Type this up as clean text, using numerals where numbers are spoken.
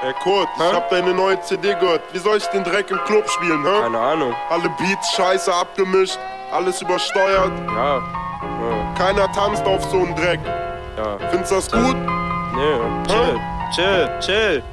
Ey Kurt, ich hab deine neue CD gehört. Wie soll ich den Dreck im Club spielen, hä? Keine Ahnung. Alle Beats scheiße abgemischt, alles übersteuert. Ja. Keiner tanzt auf so einen Dreck. Ja. Findest du das gut? Nee, chill.